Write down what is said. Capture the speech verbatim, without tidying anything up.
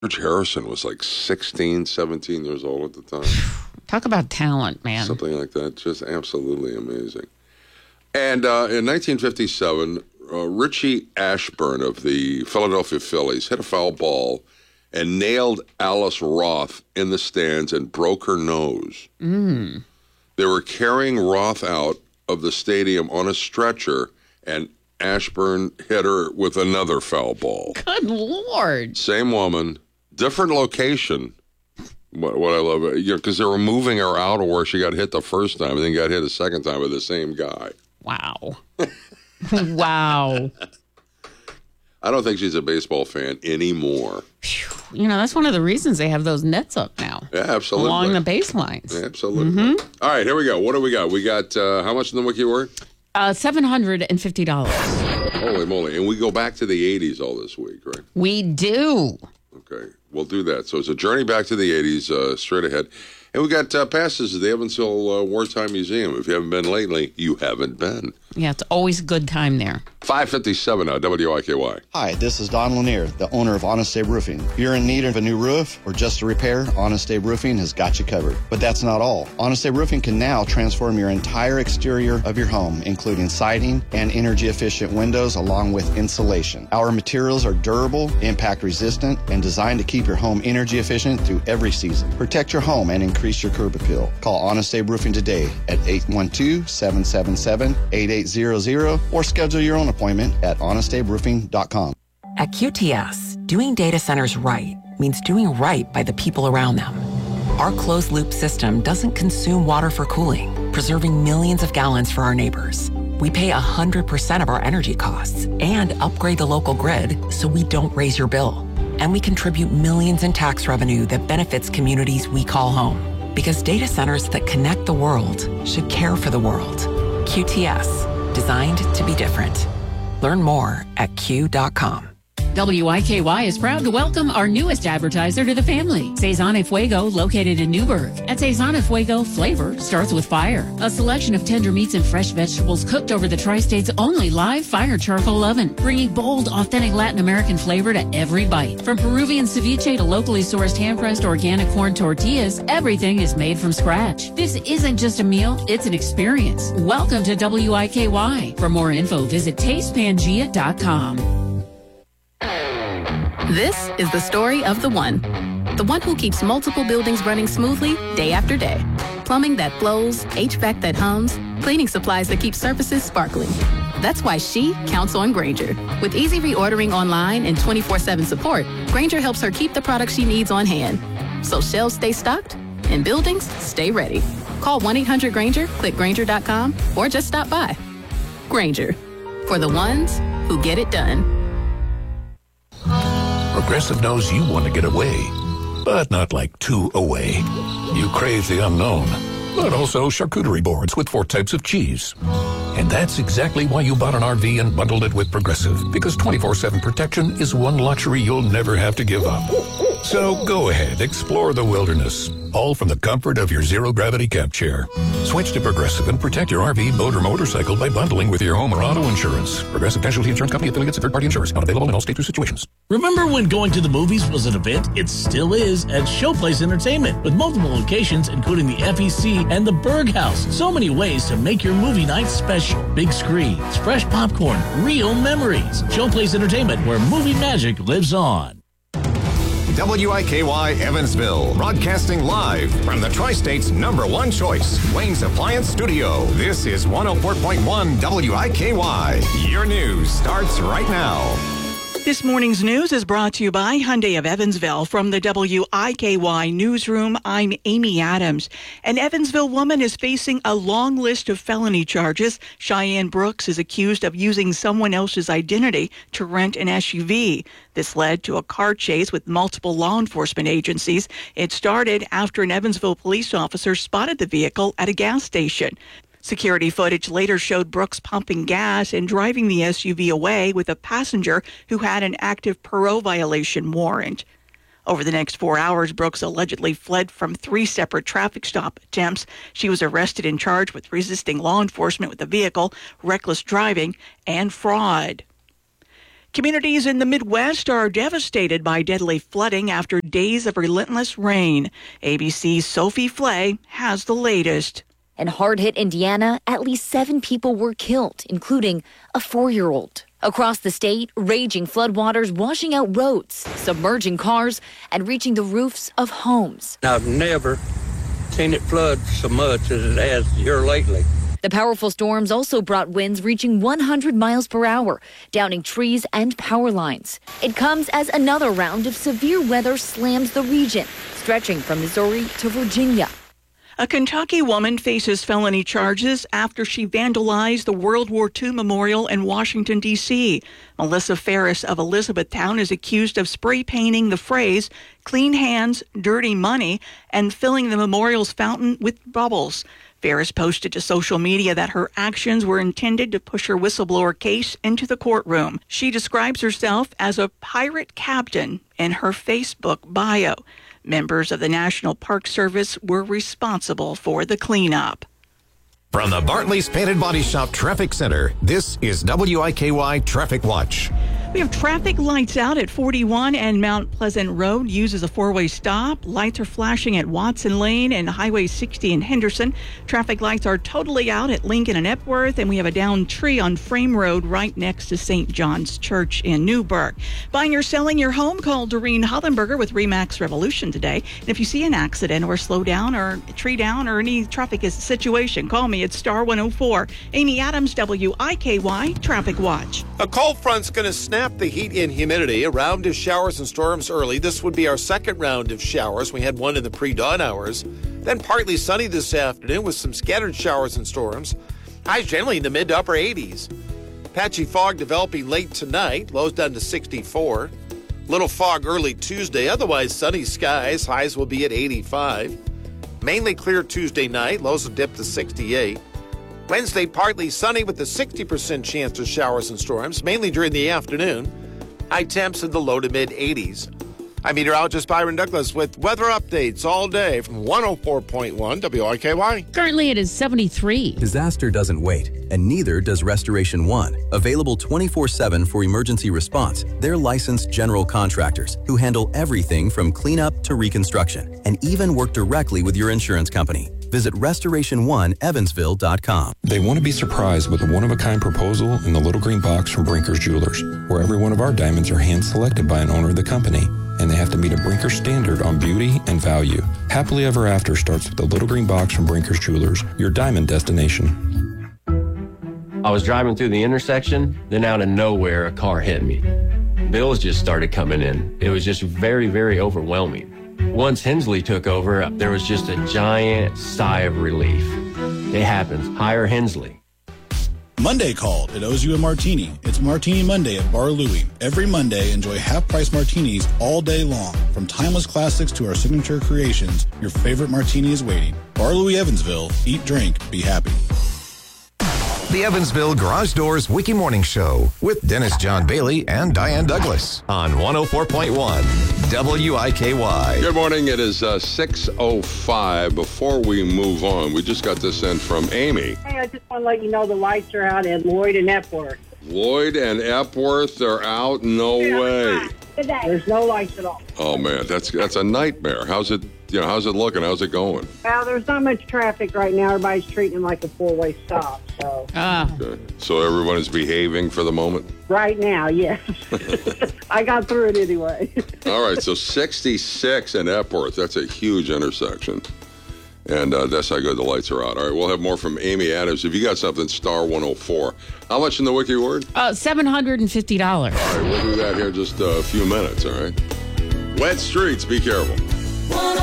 George Harrison was like sixteen, seventeen years old at the time. Talk about talent, man. Something like that. Just absolutely amazing. And uh, in nineteen fifty-seven, uh, Richie Ashburn of the Philadelphia Phillies hit a foul ball and nailed Alice Roth in the stands and broke her nose. Mm. They were carrying Roth out of the stadium on a stretcher, and Ashburn hit her with another foul ball. Good Lord. Same woman, different location. What, what I love, you know, because they were moving her out of where she got hit the first time and then got hit a second time by the same guy. Wow. Wow. I don't think she's a baseball fan anymore. You know, that's one of the reasons they have those nets up now. Yeah, absolutely. Along the baselines. Yeah, absolutely. Mm-hmm. All right, here we go. What do we got? We got, uh, how much in the wiki word? Uh, seven hundred fifty dollars. Holy moly. And we go back to the eighties all this week, right? We do. Okay, we'll do that. So it's a journey back to the eighties, uh, straight ahead. And we got uh, passes to the Evansville uh, Wartime Museum. If you haven't been lately, you haven't been. Yeah, it's always a good time there. five fifty-seven now, W I K Y. Hi, this is Don Lanier, the owner of Honest Abe Roofing. If you're in need of a new roof or just a repair, Honest Abe Roofing has got you covered. But that's not all. Honest Abe Roofing can now transform your entire exterior of your home, including siding and energy-efficient windows along with insulation. Our materials are durable, impact-resistant, and designed to keep your home energy-efficient through every season. Protect your home and increase your curb appeal. Call Honest Abe Roofing today at eight one two, seven seven seven, eight eight zero zero or schedule your own appointment at honest abe roofing dot com. At Q T S, doing data centers right means doing right by the people around them. Our closed-loop system doesn't consume water for cooling, preserving millions of gallons for our neighbors. We pay one hundred percent of our energy costs and upgrade the local grid so we don't raise your bill. And we contribute millions in tax revenue that benefits communities we call home. Because data centers that connect the world should care for the world. Q T S, designed to be different. Learn more at Q dot com. W I K Y is proud to welcome our newest advertiser to the family, Cezanne y Fuego, located in Newburgh. At Cezanne y Fuego, flavor starts with fire. A selection of tender meats and fresh vegetables cooked over the Tri-State's only live fire charcoal oven, bringing bold, authentic Latin American flavor to every bite. From Peruvian ceviche to locally sourced hand-pressed organic corn tortillas, everything is made from scratch. This isn't just a meal, it's an experience. Welcome to W I K Y. For more info, visit taste pangea dot com. This is the story of the one. The one who keeps multiple buildings running smoothly day after day. Plumbing that flows, H V A C that hums, cleaning supplies that keep surfaces sparkling. That's why she counts on Grainger. With easy reordering online and twenty-four seven support, Grainger helps her keep the products she needs on hand. So shelves stay stocked and buildings stay ready. Call one eight hundred Grainger, click Grainger dot com, or just stop by. Grainger, for the ones who get it done. Progressive knows you want to get away, but not like two away. You crave the unknown, but also charcuterie boards with four types of cheese. And that's exactly why you bought an R V and bundled it with Progressive, because twenty-four seven protection is one luxury you'll never have to give up. So go ahead, explore the wilderness, all from the comfort of your zero-gravity camp chair. Switch to Progressive and protect your R V, boat, or motorcycle by bundling with your home or auto insurance. Progressive Casualty Insurance Company, affiliates, and third-party insurers. Not available in all states or situations. Remember when going to the movies was an event? It still is at Showplace Entertainment, with multiple locations, including the F E C and the Berg House. So many ways to make your movie night special. Big screens, fresh popcorn, real memories. Showplace Entertainment, where movie magic lives on. W I K Y Evansville, broadcasting live from the Tri-State's number one choice, Wayne's Appliance Studio. This is one oh four point one W I K Y. Your news starts right now. This morning's news is brought to you by Hyundai of Evansville. From the W I K Y newsroom, I'm Amy Adams. An Evansville woman is facing a long list of felony charges. Cheyenne Brooks is accused of using someone else's identity to rent an S U V. This led to a car chase with multiple law enforcement agencies. It started after an Evansville police officer spotted the vehicle at a gas station. Security footage later showed Brooks pumping gas and driving the S U V away with a passenger who had an active parole violation warrant. Over the next four hours, Brooks allegedly fled from three separate traffic stop attempts. She was arrested and charged with resisting law enforcement with the vehicle, reckless driving, and fraud. Communities in the Midwest are devastated by deadly flooding after days of relentless rain. A B C's Sophie Flay has the latest. In hard-hit Indiana, at least seven people were killed, including a four-year-old. Across the state, raging floodwaters washing out roads, submerging cars, and reaching the roofs of homes. I've never seen it flood so much as it has here lately. The powerful storms also brought winds reaching one hundred miles per hour, downing trees and power lines. It comes as another round of severe weather slams the region, stretching from Missouri to Virginia. A Kentucky woman faces felony charges after she vandalized the World War Two memorial in Washington, D C Melissa Ferris of Elizabethtown is accused of spray painting the phrase, "Clean hands, dirty money," and filling the memorial's fountain with bubbles. Ferris posted to social media that her actions were intended to push her whistleblower case into the courtroom. She describes herself as a pirate captain in her Facebook bio. Members of the National Park Service were responsible for the cleanup. From the Bartley's Painted Body Shop Traffic Center, this is W I K Y Traffic Watch. We have traffic lights out at forty-one and Mount Pleasant Road uses a four-way stop. Lights are flashing at Watson Lane and Highway sixty in Henderson. Traffic lights are totally out at Lincoln and Epworth, and we have a downed tree on Frame Road right next to Saint John's Church in Newburgh. Buying or selling your home? Call Doreen Hollenberger with Remax Revolution today. And if you see an accident or a slow down or a tree down or any traffic situation, call me at star one oh four. Amy Adams, W I K Y Traffic Watch. A cold front's going to snap the heat and humidity. A round of showers and storms early. This would be our second round of showers. We had one in the pre-dawn hours. Then partly sunny this afternoon with some scattered showers and storms. Highs generally in the mid to upper eighties. Patchy fog developing late tonight. Lows down to sixty-four. Little fog early Tuesday. Otherwise sunny skies. Highs will be at eighty-five. Mainly clear Tuesday night. Lows will dip to sixty-eight. Wednesday, partly sunny with a sixty percent chance of showers and storms, mainly during the afternoon. High temps in the low to mid eighties. I'm meteorologist Byron Douglas with weather updates all day from one oh four point one W I K Y. Currently, it is seventy-three. Disaster doesn't wait, and neither does Restoration One. Available twenty-four seven for emergency response. They're licensed general contractors who handle everything from cleanup to reconstruction, and even work directly with your insurance company. Visit restoration one evansville dot com. They want to be surprised with a one-of-a-kind proposal in the little green box from Brinker's Jewelers, where every one of our diamonds are hand-selected by an owner of the company, and they have to meet a Brinker standard on beauty and value. Happily Ever After starts with the little green box from Brinker's Jewelers, your diamond destination. I was driving through the intersection, then out of nowhere, a car hit me. Bills just started coming in. It was just very, very overwhelming. Once Hensley took over, there was just a giant sigh of relief. It happens. Hire Hensley. Monday called. It owes you a martini. It's Martini Monday at Bar Louie. Every Monday, enjoy half-price martinis all day long. From timeless classics to our signature creations, your favorite martini is waiting. Bar Louie Evansville. Eat, drink, be happy. The Evansville Garage Doors Wiki Morning Show with Dennis John Bailey and Diane Douglas on one oh four point one W I K Y. Good morning. It is uh, six oh five. Before we move on, we just got this in from Amy. Hey, I just want to let you know the lights are out at Lloyd and Epworth. Lloyd and Epworth are out? No way. There's no lights at all. Oh, man, that's that's a nightmare. How's it, you know, how's it looking? How's it going? Well, there's not much traffic right now. Everybody's treating it like a four-way stop, so. Ah. Okay. So everyone is behaving for the moment? Right now, yes. I got through it anyway. All right, so sixty-six in Epworth. That's a huge intersection. And uh, that's how good the lights are out. All right, we'll have more from Amy Adams. If you got something, star one oh four. How much in the wiki word? Uh, seven hundred fifty dollars. All right, we'll do that here in just a few minutes, all right? Wet streets, be careful.